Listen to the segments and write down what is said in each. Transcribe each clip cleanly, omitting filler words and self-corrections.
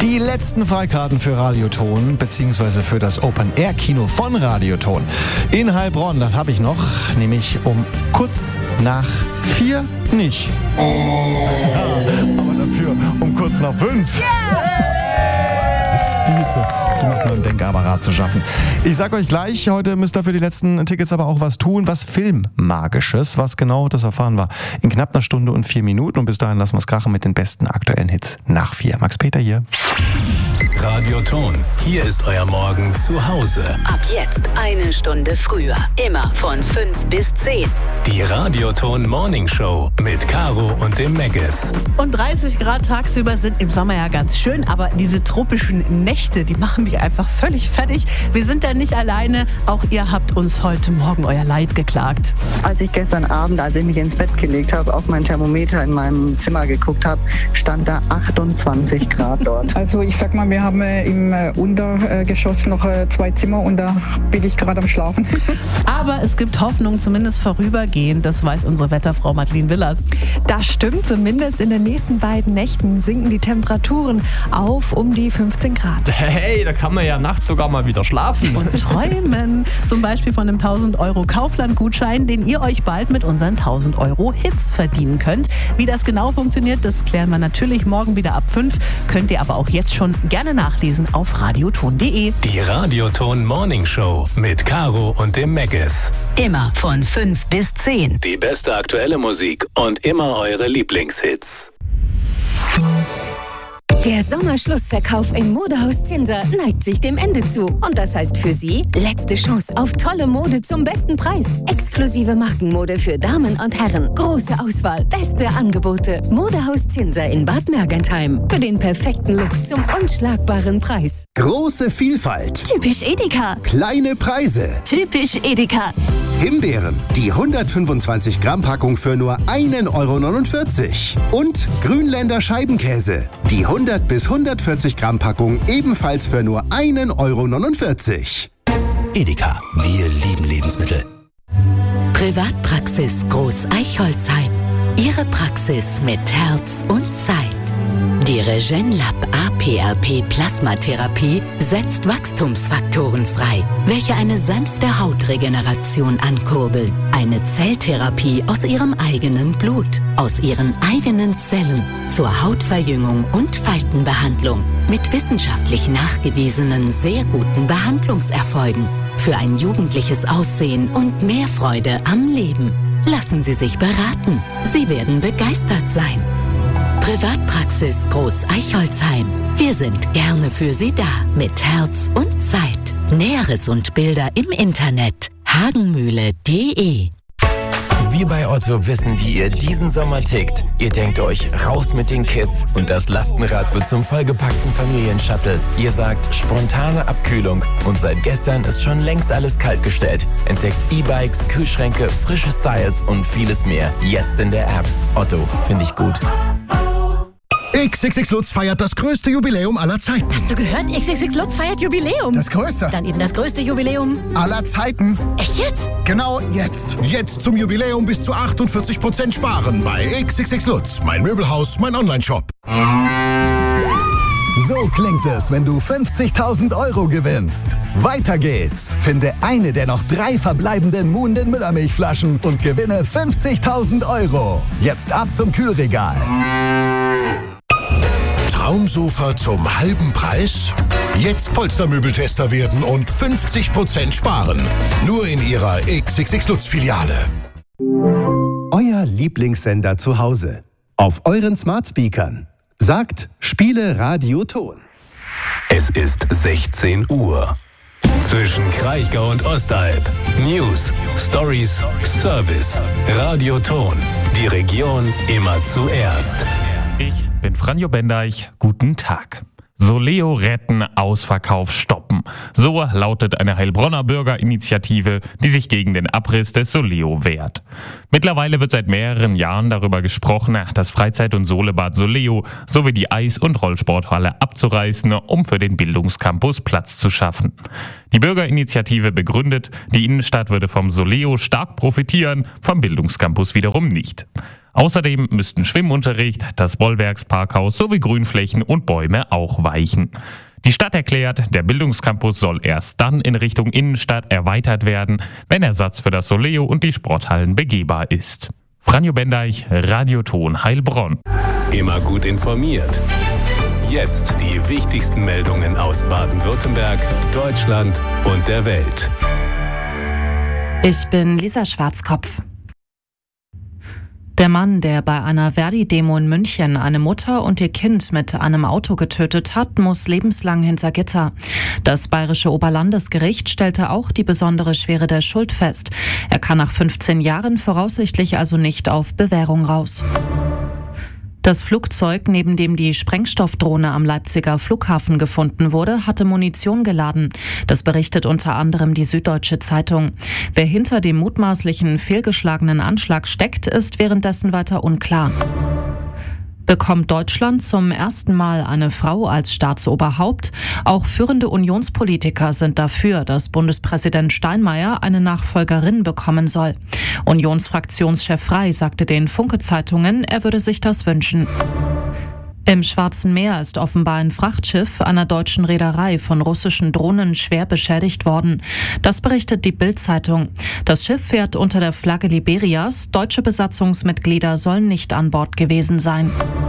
Die letzten Freikarten für Radioton bzw. für das Open-Air-Kino von Radioton in Heilbronn, das habe ich noch, nämlich um kurz nach 4 nicht. Aber dafür um kurz nach 5. Die Hitze zum neuen Denkapparat zu schaffen. Ich sag euch gleich, heute müsst ihr für die letzten Tickets aber auch was tun, was Filmmagisches. Was genau, das erfahren wir in knapp einer Stunde und 4 Minuten. Und bis dahin lassen wir es krachen mit den besten aktuellen Hits nach 4. Max Peter hier. Radioton, hier ist euer Morgen zu Hause. Ab jetzt 1 Stunde früher. Immer von 5 bis 10. Die Radioton Morning Show mit Caro und dem Megges. Und 30 Grad tagsüber sind im Sommer ja ganz schön, aber diese tropischen Nächte, die machen mich einfach völlig fertig. Wir sind da nicht alleine, auch ihr habt uns heute Morgen euer Leid geklagt. Als ich gestern Abend, als ich mich ins Bett gelegt habe, auf mein Thermometer in meinem Zimmer geguckt habe, stand da 28 Grad dort. Also ich sag mal, wir haben im Untergeschoss noch 2 Zimmer und da bin ich gerade am Schlafen. Aber es gibt Hoffnung, zumindest vorübergehend, das weiß unsere Wetterfrau Madeleine Willers. Das stimmt, zumindest in den nächsten beiden Nächten sinken die Temperaturen auf um die 15 Grad. Hey, da kann man ja nachts sogar mal wieder schlafen. Und träumen. Zum Beispiel von einem 1000 € Kaufland-Gutschein, den ihr euch bald mit unseren 1000 € Hits verdienen könnt. Wie das genau funktioniert, das klären wir natürlich morgen wieder ab 5. Könnt ihr aber auch jetzt schon gerne nachlesen auf radioton.de. Die Radioton Morning Show mit Caro und dem Megges. Immer von 5 bis 10. Die beste aktuelle Musik und immer eure Lieblingshits. Der Sommerschlussverkauf im Modehaus Zinser neigt sich dem Ende zu. Und das heißt für Sie, letzte Chance auf tolle Mode zum besten Preis. Exklusive Markenmode für Damen und Herren. Große Auswahl, beste Angebote. Modehaus Zinser in Bad Mergentheim. Für den perfekten Look zum unschlagbaren Preis. Große Vielfalt. Typisch Edeka. Kleine Preise. Typisch Edeka. Himbeeren, die 125 Gramm Packung für nur 1,49 €. Und Grünländer Scheibenkäse, die 100 bis 140 Gramm Packung ebenfalls für nur 1,49 €. Edeka, wir lieben Lebensmittel. Privatpraxis Groß Eichholzheim. Ihre Praxis mit Herz und Zeit. Die Regenlab APRP Plasmatherapie setzt Wachstumsfaktoren frei, welche eine sanfte Hautregeneration ankurbeln. Eine Zelltherapie aus ihrem eigenen Blut, aus ihren eigenen Zellen zur Hautverjüngung und Faltenbehandlung mit wissenschaftlich nachgewiesenen sehr guten Behandlungserfolgen für ein jugendliches Aussehen und mehr Freude am Leben. Lassen Sie sich beraten. Sie werden begeistert sein. Privatpraxis Groß Eichholzheim. Wir sind gerne für Sie da mit Herz und Zeit. Näheres und Bilder im Internet hagenmühle.de. Wir bei Otto wissen, wie ihr diesen Sommer tickt. Ihr denkt euch, raus mit den Kids und das Lastenrad wird zum vollgepackten Familienshuttle. Ihr sagt, spontane Abkühlung und seit gestern ist schon längst alles kaltgestellt. Entdeckt E-Bikes, Kühlschränke, frische Styles und vieles mehr. Jetzt in der App. Otto, finde ich gut. XXX Lutz feiert das größte Jubiläum aller Zeiten. Hast du gehört? XXX Lutz feiert Jubiläum. Das größte. Dann eben das größte Jubiläum aller Zeiten. Echt jetzt? Genau jetzt. Jetzt zum Jubiläum bis zu 48% sparen bei XXX Lutz. Mein Möbelhaus, mein Onlineshop. So klingt es, wenn du 50.000 € gewinnst. Weiter geht's. Finde eine der noch 3 verbleibenden Muhnden Müllermilchflaschen und gewinne 50.000 €. Jetzt ab zum Kühlregal. Traumsofa zum halben Preis? Jetzt Polstermöbeltester werden und 50% sparen. Nur in ihrer XXX Lutz Filiale. Euer Lieblingssender zu Hause. Auf euren Smartspeakern. Sagt, spiele Radioton. Es ist 16 Uhr. Zwischen Kraichgau und Ostalb. News, Stories, Service. Radioton. Die Region immer zuerst. Ich bin Franjo Bendeich. Guten Tag. Soleo retten, Ausverkauf stoppen. So lautet eine Heilbronner Bürgerinitiative, die sich gegen den Abriss des Soleo wehrt. Mittlerweile wird seit mehreren Jahren darüber gesprochen, das Freizeit- und Solebad Soleo sowie die Eis- und Rollsporthalle abzureißen, um für den Bildungscampus Platz zu schaffen. Die Bürgerinitiative begründet, die Innenstadt würde vom Soleo stark profitieren, vom Bildungscampus wiederum nicht. Außerdem müssten Schwimmunterricht, das Bollwerksparkhaus sowie Grünflächen und Bäume auch weichen. Die Stadt erklärt, der Bildungscampus soll erst dann in Richtung Innenstadt erweitert werden, wenn Ersatz für das Soleo und die Sporthallen begehbar ist. Franjo Bendeich, Radioton Heilbronn. Immer gut informiert. Jetzt die wichtigsten Meldungen aus Baden-Württemberg, Deutschland und der Welt. Ich bin Lisa Schwarzkopf. Der Mann, der bei einer Verdi-Demo in München eine Mutter und ihr Kind mit einem Auto getötet hat, muss lebenslang hinter Gitter. Das Bayerische Oberlandesgericht stellte auch die besondere Schwere der Schuld fest. Er kann nach 15 Jahren voraussichtlich also nicht auf Bewährung raus. Das Flugzeug, neben dem die Sprengstoffdrohne am Leipziger Flughafen gefunden wurde, hatte Munition geladen. Das berichtet unter anderem die Süddeutsche Zeitung. Wer hinter dem mutmaßlichen fehlgeschlagenen Anschlag steckt, ist währenddessen weiter unklar. Bekommt Deutschland zum ersten Mal eine Frau als Staatsoberhaupt? Auch führende Unionspolitiker sind dafür, dass Bundespräsident Steinmeier eine Nachfolgerin bekommen soll. Unionsfraktionschef Frey sagte den Funke-Zeitungen, er würde sich das wünschen. Im Schwarzen Meer ist offenbar ein Frachtschiff einer deutschen Reederei von russischen Drohnen schwer beschädigt worden. Das berichtet die Bild-Zeitung. Das Schiff fährt unter der Flagge Liberias. Deutsche Besatzungsmitglieder sollen nicht an Bord gewesen sein.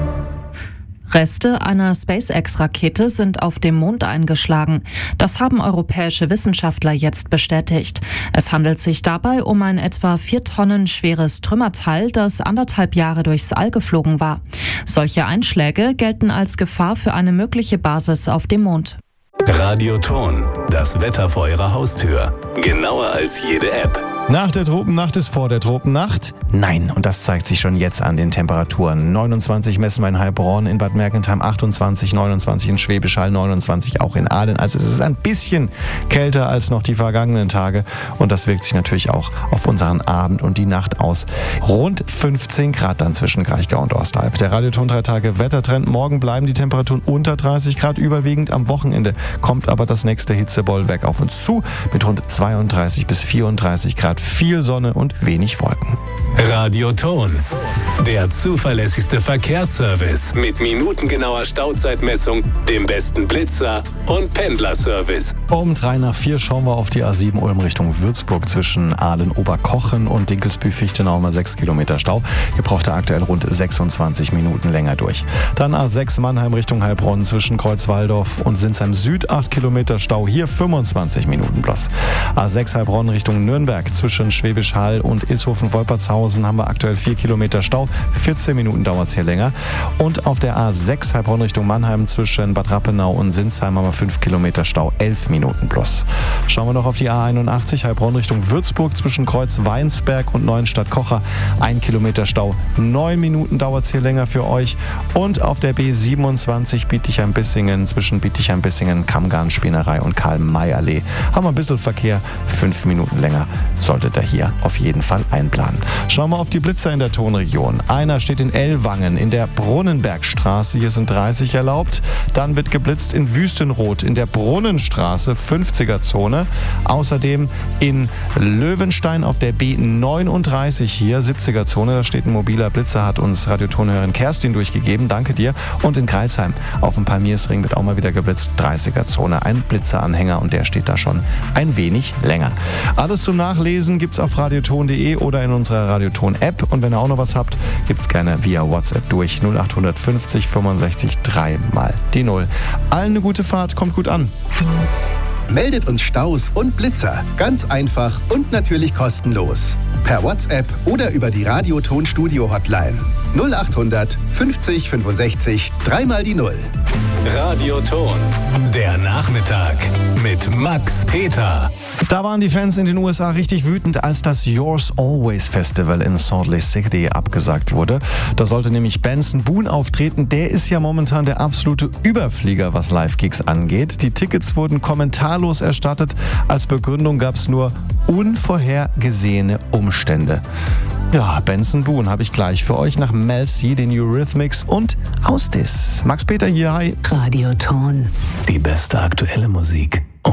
Reste einer SpaceX-Rakete sind auf dem Mond eingeschlagen. Das haben europäische Wissenschaftler jetzt bestätigt. Es handelt sich dabei um ein etwa 4 Tonnen schweres Trümmerteil, das 1,5 Jahre durchs All geflogen war. Solche Einschläge gelten als Gefahr für eine mögliche Basis auf dem Mond. Radioton, das Wetter vor Ihrer Haustür. Genauer als jede App. Nach der Tropennacht ist vor der Tropennacht? Nein, und das zeigt sich schon jetzt an den Temperaturen. 29 messen wir in Heilbronn, in Bad Mergentheim 28, 29 in Schwäbisch Hall, 29 auch in Aalen. Also es ist ein bisschen kälter als noch die vergangenen Tage und das wirkt sich natürlich auch auf unseren Abend und die Nacht aus. Rund 15 Grad dann zwischen Kraichgau und Ostalb. Der Radioton 3 Tage Wettertrend. Morgen bleiben die Temperaturen unter 30 Grad, überwiegend am Wochenende kommt aber das nächste Hitzebollwerk auf uns zu mit rund 32 bis 34 Grad. Viel Sonne und wenig Wolken. Radioton, der zuverlässigste Verkehrsservice mit minutengenauer Stauzeitmessung, dem besten Blitzer und Pendlerservice. Um 3:04 schauen wir auf die A7 Ulm Richtung Würzburg zwischen Aalen-Oberkochen und Dinkelsbühl-Fichtenau mal 6 Kilometer Stau. Hier braucht er aktuell rund 26 Minuten länger durch. Dann A6 Mannheim Richtung Heilbronn zwischen Kreuzwaldorf und Sinsheim Süd 8 Kilometer Stau. Hier 25 Minuten bloß. A6 Heilbronn Richtung Nürnberg zwischen Schwäbisch Hall und Ilshofen-Wolpertshausen haben wir aktuell 4 Kilometer Stau. 14 Minuten dauert es hier länger. Und auf der A6 Heilbronn Richtung Mannheim zwischen Bad Rappenau und Sinsheim haben wir 5 Kilometer Stau. 11 Minuten plus. Schauen wir noch auf die A81 Heilbronn Richtung Würzburg zwischen Kreuz-Weinsberg und Neuenstadt-Kocher. 1 Kilometer Stau. 9 Minuten dauert es hier länger für euch. Und auf der B27 Bietigheim-Bissingen zwischen Bietigheim-Bissingen, Kammgarn-Spienerei und Karl-May-Allee haben wir ein bisschen Verkehr. 5 Minuten länger solltet ihr hier auf jeden Fall einplanen. Schauen wir auf die Blitzer in der Tonregion. Einer steht in Ellwangen in der Brunnenbergstraße. Hier sind 30 erlaubt. Dann wird geblitzt in Wüstenrot in der Brunnenstraße, 50er-Zone. Außerdem in Löwenstein auf der B39 hier, 70er-Zone. Da steht ein mobiler Blitzer, hat uns Radiotonhörerin Kerstin durchgegeben. Danke dir. Und in Greilsheim auf dem Palmiersring wird auch mal wieder geblitzt, 30er-Zone. Ein Blitzeranhänger und der steht da schon ein wenig länger. Alles zum Nachlesen gibt's auf radioton.de oder in unserer Radioton-App. Und wenn ihr auch noch was habt, gibt's gerne via WhatsApp durch 0850 65 3 mal die 0. Allen eine gute Fahrt, kommt gut an. Meldet uns Staus und Blitzer. Ganz einfach und natürlich kostenlos. Per WhatsApp oder über die Radioton-Studio-Hotline. 0800 50 65 3 mal die 0. Radioton, der Nachmittag mit Max Peter. Da waren die Fans in den USA richtig wütend, als das Yours Always Festival in Salt Lake City abgesagt wurde. Da sollte nämlich Benson Boone auftreten. Der ist ja momentan der absolute Überflieger, was Live-Gigs angeht. Die Tickets wurden kommentarlos erstattet. Als Begründung gab es nur unvorhergesehene Umstände. Ja, Benson Boone habe ich gleich für euch nach Mel C, den Eurythmics und Ausdis. Max Peter hier, hi. Radioton. Die beste aktuelle Musik.